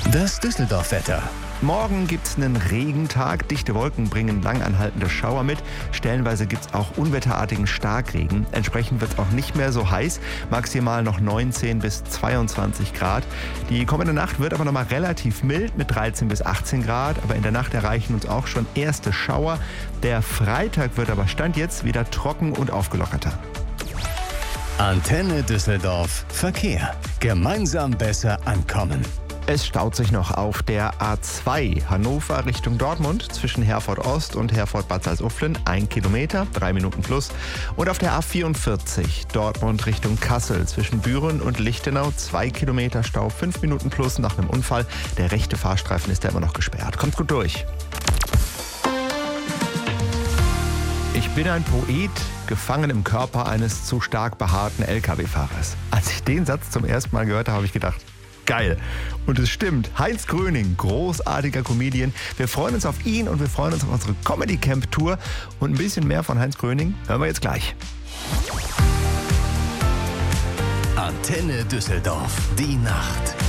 Das Düsseldorf-Wetter. Morgen gibt's einen Regentag. Dichte Wolken bringen langanhaltende Schauer mit. Stellenweise gibt's auch unwetterartigen Starkregen. Entsprechend wird's auch nicht mehr so heiß. Maximal noch 19 bis 22 Grad. Die kommende Nacht wird aber nochmal relativ mild mit 13 bis 18 Grad. Aber in der Nacht erreichen uns auch schon erste Schauer. Der Freitag wird aber Stand jetzt wieder trocken und aufgelockerter. Antenne Düsseldorf. Verkehr. Gemeinsam besser ankommen. Es staut sich noch auf der A2 Hannover Richtung Dortmund zwischen Herford Ost und Herford-Bad Salzuflen 1 Kilometer, 3 Minuten plus. Und auf der A44 Dortmund Richtung Kassel zwischen Büren und Lichtenau 2 Kilometer Stau, 5 Minuten plus nach einem Unfall. Der rechte Fahrstreifen ist ja immer noch gesperrt. Kommt gut durch. Ich bin ein Poet, gefangen im Körper eines zu stark behaarten LKW-Fahrers. Als ich den Satz zum ersten Mal gehört habe, habe ich gedacht, geil. Und es stimmt. Heinz Gröning, großartiger Comedian. Wir freuen uns auf ihn und wir freuen uns auf unsere Comedy Camp Tour. Und ein bisschen mehr von Heinz Gröning hören wir jetzt gleich. Antenne Düsseldorf. Die Nacht.